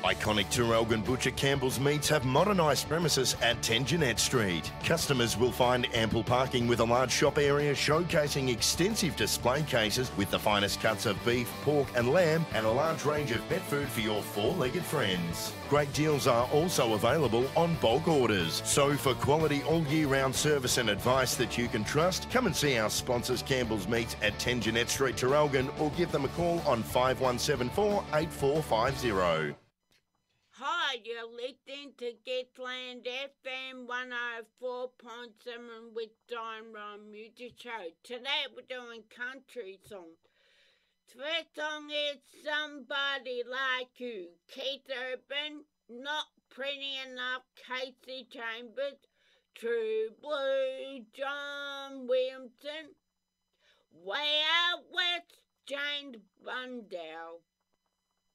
Iconic Traralgon Butcher Campbell's Meats have modernised premises at 10 Jeanette Street. Customers will find ample parking with a large shop area showcasing extensive display cases with the finest cuts of beef, pork and lamb and a large range of pet food for your four-legged friends. Great deals are also available on bulk orders. So for quality all-year-round service and advice that you can trust, come and see our sponsors Campbell's Meats at 10 Jeanette Street, Traralgon, or give them a call on 5174 8450. Hi, you're listening to Gippsland FM 104.7 with Diane Ryan Music Show. Today we're doing country songs. First song is Somebody Like You, Keith Urban, Not Pretty Enough, Casey Chambers, True Blue, John Williamson, Way Out West, James Bundell.